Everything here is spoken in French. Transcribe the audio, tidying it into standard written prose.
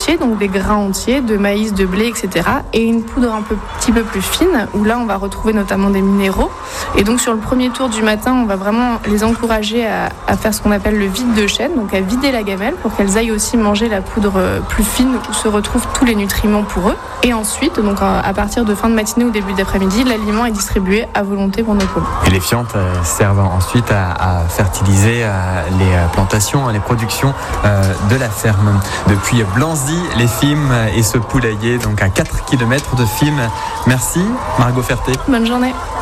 entiers, donc des grains entiers, de maïs, de blé, etc. Et une poudre petit peu plus fine, où là on va retrouver notamment des minéraux. Et donc sur le premier tour du matin, on va vraiment les encourager à faire ce qu'on appelle le vide de chêne, donc à vider la gamelle pour qu'elles aillent aussi manger la poudre plus fine où se retrouvent tous les nutriments pour eux. Et ensuite, donc à partir de fin de matinée ou début d'après-midi, l'aliment est distribué à volonté pour nos poules. Et les fientes servent ensuite à fertiliser les plantations, les productions de la ferme. Depuis Blanzy, les Fimes et ce poulailler, donc à 4 km de Fimes. Merci Margot Ferté. Bonne journée.